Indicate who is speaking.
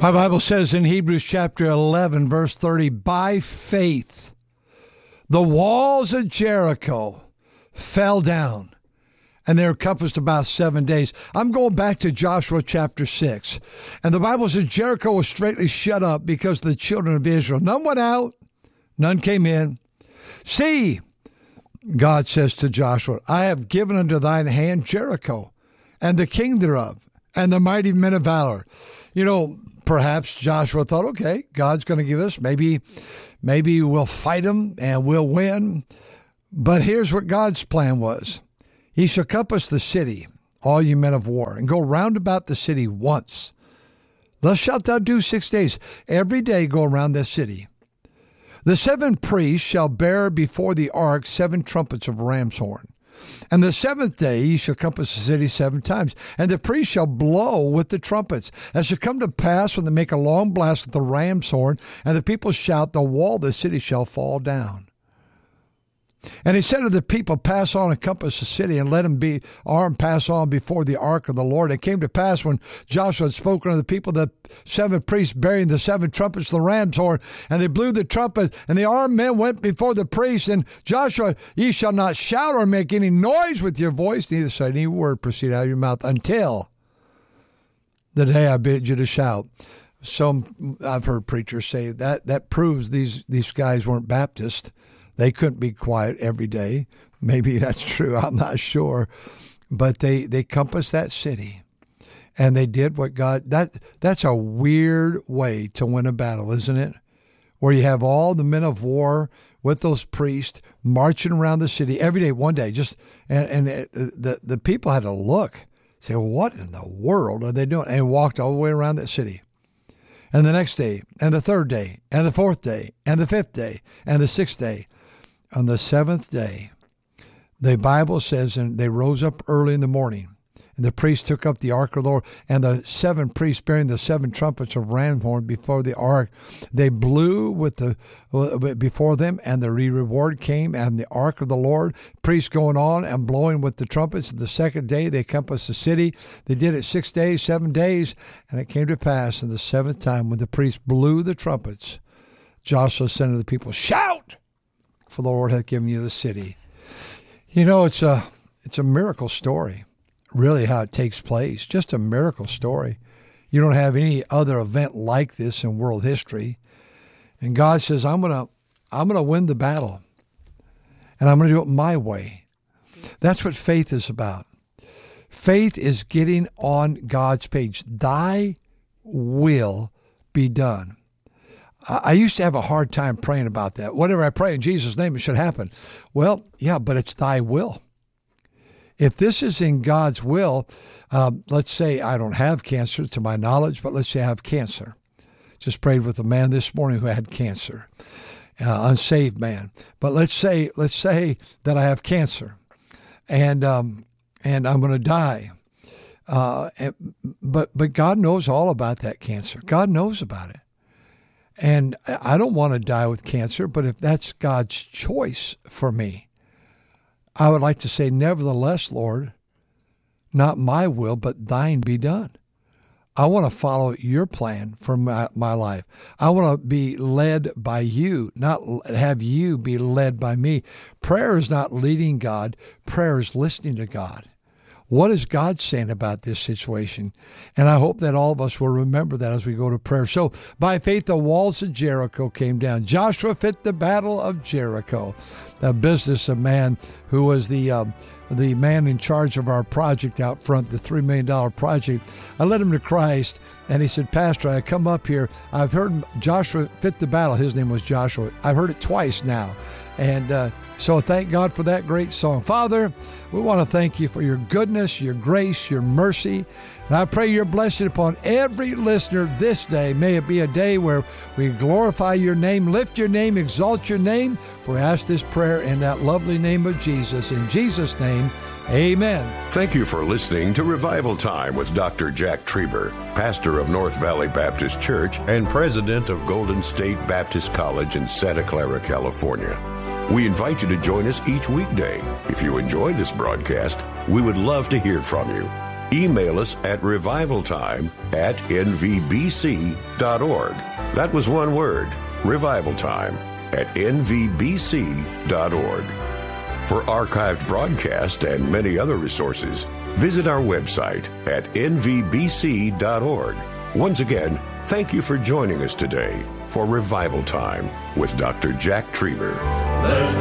Speaker 1: My Bible says in Hebrews chapter 11, verse 30, by faith, the walls of Jericho fell down, and they were compassed about 7 days. I'm going back to Joshua chapter 6. And the Bible says Jericho was straightly shut up because of the children of Israel. None went out, none came in. See, God says to Joshua, I have given unto thine hand Jericho, and the king thereof, and the mighty men of valor. You know, perhaps Joshua thought, okay, God's going to give us, maybe we'll fight him and we'll win. But here's what God's plan was. He shall compass the city, all you men of war, and go round about the city once. Thus shalt thou do 6 days. Every day go around this city. The 7 priests shall bear before the ark 7 trumpets of ram's horn. And the 7th day ye shall compass the city 7 times. And the priest shall blow with the trumpets. As shall come to pass when they make a long blast with the ram's horn, and the people shout, the wall of the city shall fall down. And he said to the people, pass on and compass the city, and let him be armed, pass on before the ark of the Lord. It came to pass when Joshua had spoken to the people, the 7 priests bearing the 7 trumpets, the ram's horn, and they blew the trumpet, and the armed men went before the priests. And Joshua, ye shall not shout or make any noise with your voice, neither shall any word proceed out of your mouth until the day I bid you to shout. Some I've heard preachers say that proves these guys weren't Baptist. They couldn't be quiet every day. Maybe that's true. I'm not sure. But they compassed that city. And they did what God... That's a weird way to win a battle, isn't it? Where you have all the men of war with those priests marching around the city every day, one day. The people had to look, say, well, what in the world are they doing? And walked all the way around that city. And the next day, and the 3rd day, and the 4th day, and the 5th day, and the 6th day. On the 7th day, the Bible says, and they rose up early in the morning, and the priests took up the ark of the Lord, and the 7 priests bearing the 7 trumpets of ram's horn before the ark, they blew before them, and the reward came, and the ark of the Lord, priests going on and blowing with the trumpets. The 2nd day, they compassed the city. They did it 6 days, 7 days, and it came to pass in the 7th time when the priests blew the trumpets, Joshua said to the people, shout! For the Lord hath given you the city. You know, it's a miracle story, really, how it takes place. Just a miracle story. You don't have any other event like this in world history. And God says, I'm gonna win the battle. And I'm gonna do it my way. That's what faith is about. Faith is getting on God's page. Thy will be done. I used to have a hard time praying about that. Whatever I pray in Jesus' name, it should happen. Well, yeah, but it's thy will. If this is in God's will, let's say I don't have cancer to my knowledge, but let's say I have cancer. Just prayed with a man this morning who had cancer, unsaved man. But let's say that I have cancer, and I'm going to die. But God knows all about that cancer. God knows about it. And I don't want to die with cancer, but if that's God's choice for me, I would like to say, nevertheless, Lord, not my will, but thine be done. I want to follow your plan for my life. I want to be led by you, not have you be led by me. Prayer is not leading God. Prayer is listening to God. What is God saying about this situation? And I hope that all of us will remember that as we go to prayer. So by faith, the walls of Jericho came down. Joshua fit the battle of Jericho. A businessman who was the man in charge of our project out front, the $3 million project. I led him to Christ, and he said, Pastor, I come up here. I've heard Joshua fit the battle. His name was Joshua. I've heard it twice now. And so thank God for that great song. Father, we want to thank you for your goodness, your grace, your mercy. And I pray your blessing upon every listener this day. May it be a day where we glorify your name, lift your name, exalt your name. For we ask this prayer in that lovely name of Jesus. In Jesus' name, amen.
Speaker 2: Thank you for listening to Revival Time with Dr. Jack Trieber, pastor of North Valley Baptist Church and president of Golden State Baptist College in Santa Clara, California. We invite you to join us each weekday. If you enjoy this broadcast, we would love to hear from you. Email us at revivaltime@nvbc.org. That was one word, revivaltime@nvbc.org. For archived broadcasts and many other resources, visit our website at nvbc.org. Once again, thank you for joining us today for Revival Time with Dr. Jack Trieber.